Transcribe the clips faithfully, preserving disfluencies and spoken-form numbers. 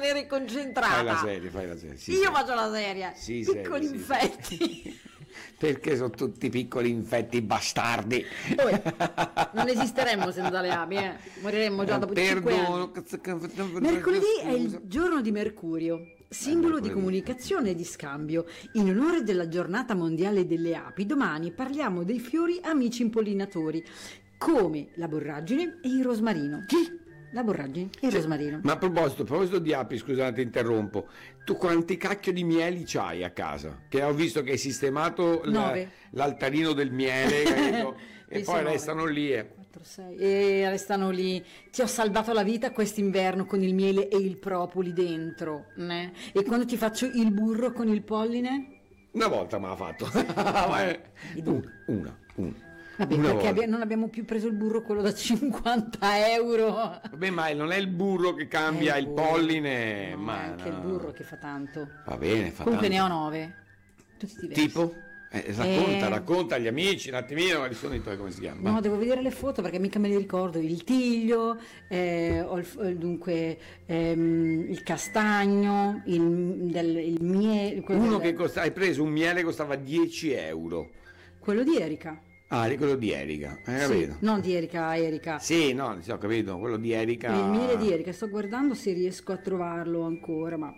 rimanere concentrata. Fai la serie, fai la serie. Sì, Io sì. faccio la serie. Sì, Piccoli serie, sì, infetti. sì. Perché sono tutti piccoli infetti bastardi. Poi, non esisteremmo senza le api, eh. Moriremmo già dopo cinque anni. Mercoledì è il giorno di Mercurio, simbolo di comunicazione e di scambio. In onore della giornata mondiale delle api, domani parliamo dei fiori amici impollinatori, come la borragine e il rosmarino. Chi? La borragine e il Cioè, rosmarino. ma a proposito, a proposito di api, scusate, interrompo. Tu quanti cacchio di mieli c'hai a casa? Che ho visto che hai sistemato la- l'altarino del miele, capito? E poi nove. restano lì. E... quattro, sei, e restano lì. Ti ho salvato la vita quest'inverno con il miele e il propoli dentro, né? E quando ti faccio il burro con il polline? Una volta me l'ha fatto. una, una, una. Vabbè, Una perché volta. abbi- non abbiamo più preso il burro quello da cinquanta euro. Vabbè, ma non è il burro che cambia È il burro. polline, No, ma è anche il burro che fa tanto. Va bene, fa Comunque tanto. ne ho nove. Tutti diversi. Tipo? Eh, racconta, Eh. racconta agli amici un attimino quali sono i tuoi, come si chiama? No, devo vedere le foto perché mica me le ricordo. Il tiglio, eh, ho il, eh, dunque ehm, il castagno, il, del, il miele. quello Uno del- che costa, hai preso un miele che costava dieci euro. quello di Erika. Ah, di quello di Erika, hai Sì, capito? non di Erika, Erika. Sì, no, sì, ho capito, quello di Erika. Il miele di Erika, sto guardando se riesco a trovarlo ancora, ma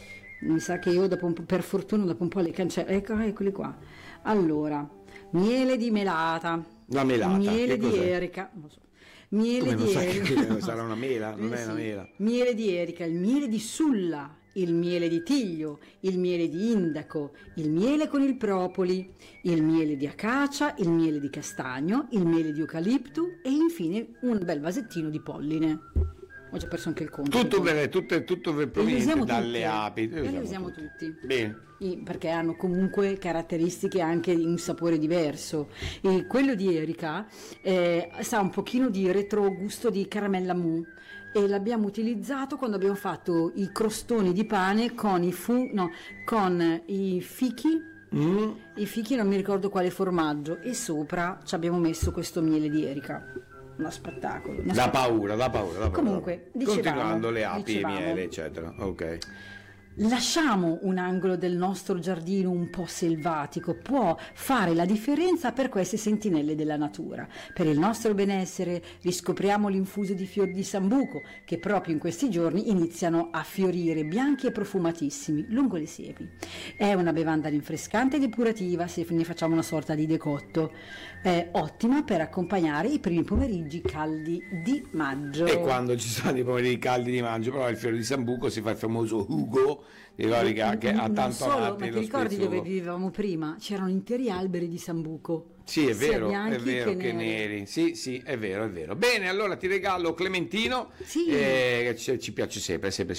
mi sa che io dopo un po', per fortuna dopo un po' le cancello. Ecco, eccoli qua. Allora, miele di melata. La melata, Miele che di cos'è? Erika, non lo so. Miele Come di non sai Erika. che sarà una mela? Non Eh, è una sì. mela. Miele di Erika, il miele di Sulla, il miele di tiglio, il miele di indaco, il miele con il propoli, il miele di acacia, il miele di castagno, il miele di eucalipto e infine un bel vasettino di polline. Ho già perso anche il conto. Tutto bene, tutto, tutto proveniente usiamo dalle tutte. api. E li usiamo tutti. Bene. I- perché hanno comunque caratteristiche anche di un sapore diverso. E quello di Erika eh, sa un pochino di retrogusto di caramella mou e l'abbiamo utilizzato quando abbiamo fatto i crostoni di pane con i fu- no, con i fichi. Mm. I fichi non mi ricordo quale formaggio e sopra ci abbiamo messo questo miele di Erika. Uno spettacolo. uno Da spettacolo. paura, da paura, da paura. Comunque, dicevamo, continuando le api, dicevamo. miele, eccetera. Ok. Lasciamo un angolo del nostro giardino un po' selvatico, può fare la differenza per queste sentinelle della natura. Per il nostro benessere riscopriamo l'infuso di fiori di sambuco che proprio in questi giorni iniziano a fiorire bianchi e profumatissimi lungo le siepi. È una bevanda rinfrescante e depurativa se ne facciamo una sorta di decotto. È ottima per accompagnare i primi pomeriggi caldi di maggio. E quando ci sono i pomeriggi caldi di maggio, però il fiore di sambuco si fa il famoso Ugo, ti ricordi che, che ha non tanto solo, avanti ma ti lo ricordi spezzo dove Ugo? vivevamo prima? C'erano interi alberi di sambuco. Sì, è sia vero, è bianchi vero che, che neri. neri. Sì, sì, è vero, è vero. Bene, allora ti regalo Clementino, Sì. eh, che ci, ci piace sempre, è sempre